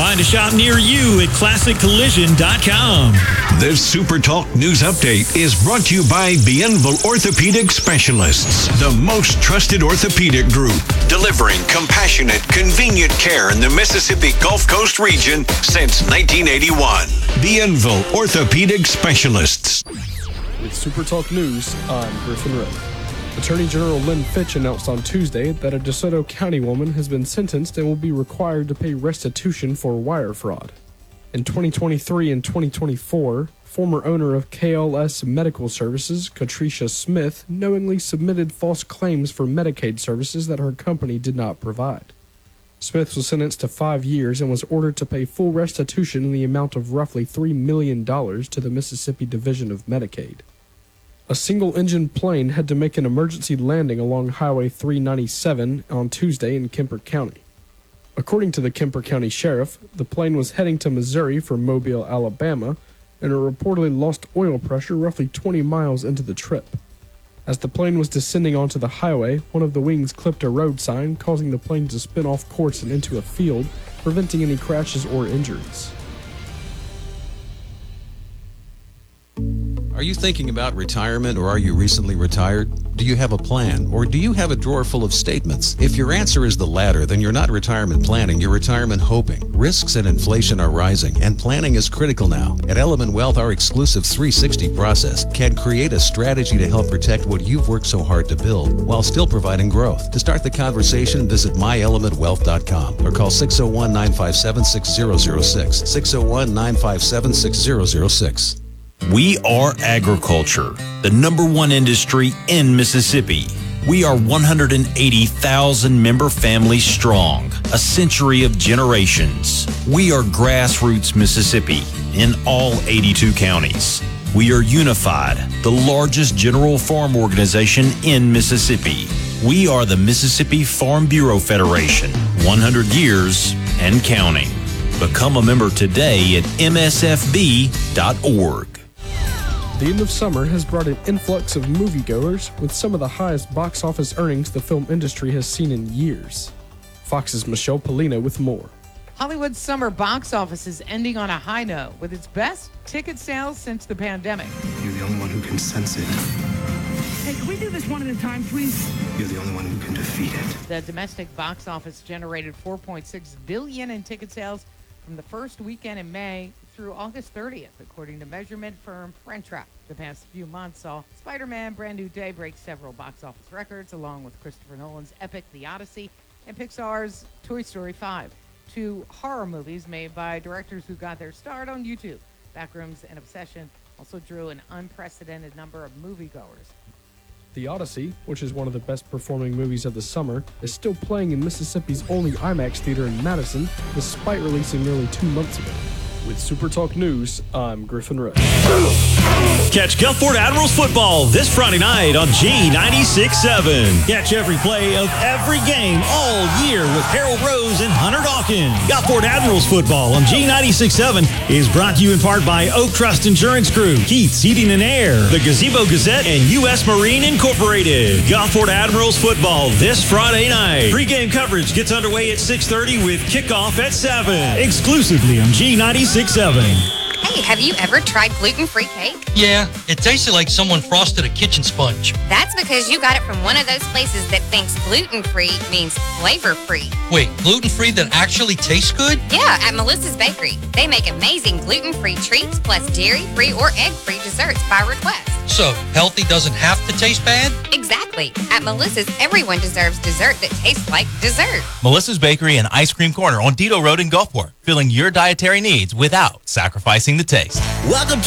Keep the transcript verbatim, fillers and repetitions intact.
Find a shop near you at classic collision dot com. This Super Talk News Update is brought to you by Bienville Orthopedic Specialists, the most trusted orthopedic group, delivering compassionate, convenient care in the Mississippi Gulf Coast region since nineteen eighty-one. Bienville Orthopedic Specialists. With Super Talk News, I'm Griffin Rowe. Attorney General Lynn Fitch announced on Tuesday that a DeSoto County woman has been sentenced and will be required to pay restitution for wire fraud. In twenty twenty-three and twenty twenty-four, former owner of K L S Medical Services, Katricia Smith, knowingly submitted false claims for Medicaid services that her company did not provide. Smith was sentenced to five years and was ordered to pay full restitution in the amount of roughly three million dollars to the Mississippi Division of Medicaid. A single-engine plane had to make an emergency landing along Highway three ninety-seven on Tuesday in Kemper County. According to the Kemper County Sheriff, the plane was heading to Missouri from Mobile, Alabama, and it reportedly lost oil pressure roughly twenty miles into the trip. As the plane was descending onto the highway, one of the wings clipped a road sign, causing the plane to spin off course and into a field, preventing any crashes or injuries. Are you thinking about retirement, or are you recently retired? Do you have a plan, or do you have a drawer full of statements? If your answer is the latter, then you're not retirement planning, you're retirement hoping. Risks and inflation are rising, and planning is critical now. At Element Wealth, our exclusive three sixty process can create a strategy to help protect what you've worked so hard to build, while still providing growth. To start the conversation, visit my element wealth dot com or call six oh one, nine five seven, six oh oh six, six oh one, nine five seven, six oh oh six. We are agriculture, the number one industry in Mississippi. We are one hundred eighty thousand member families strong, a century of generations. We are grassroots Mississippi in all eighty-two counties. We are unified, the largest general farm organization in Mississippi. We are the Mississippi Farm Bureau Federation, one hundred years and counting. Become a member today at M S F B dot org. The end of summer has brought an influx of moviegoers with some of the highest box office earnings the film industry has seen in years. Fox's Michelle Polino with more. Hollywood's summer box office is ending on a high note with its best ticket sales since the pandemic. You're the only one who can sense it. Hey, can we do this one at a time, please? You're the only one who can defeat it. The domestic box office generated four point six billion dollars in ticket sales from the first weekend in May through August thirtieth, according to measurement firm Friendtrap. The past few months saw Spider-Man Brand New Day break several box office records, along with Christopher Nolan's epic The Odyssey and Pixar's Toy Story five, two horror movies made by directors who got their start on YouTube. Backrooms and Obsession also drew an unprecedented number of moviegoers. The Odyssey, which is one of the best performing movies of the summer, is still playing in Mississippi's only IMAX theater in Madison, despite releasing nearly two months ago. With Super Talk News, I'm Griffin Rowe. Catch Gulfport Admirals football this Friday night on G ninety-six point seven. Catch every play of every game all year with Harold Rose and Hunter Dawkins. Gulfport Admirals football on G ninety-six point seven is brought to you in part by Oak Trust Insurance Group, Keith's Heating and Air, the Gazebo Gazette, and U S Marine Incorporated. Gulfport Admirals football this Friday night. Pre-game coverage gets underway at six thirty with kickoff at seven. Exclusively on G ninety-six point seven. Hey, have you ever tried gluten-free cake? Yeah, it tasted like someone frosted a kitchen sponge. That's because you got it from one of those places that thinks gluten-free means flavor-free. Wait, gluten-free that actually tastes good? Yeah, at Melissa's Bakery. They make amazing gluten-free treats plus dairy-free or egg-free desserts by request. So, healthy doesn't have to taste bad? Exactly. At Melissa's, everyone deserves dessert that tastes like dessert. Melissa's Bakery and Ice Cream Corner on Dido Road in Gulfport, filling your dietary needs without sacrificing the taste. Welcome